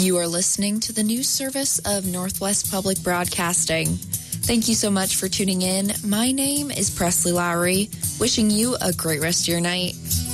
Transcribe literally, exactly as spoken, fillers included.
You are listening to the news service of Northwest Public Broadcasting. Thank you so much for tuning in. My name is Presley Lowry, wishing you a great rest of your night.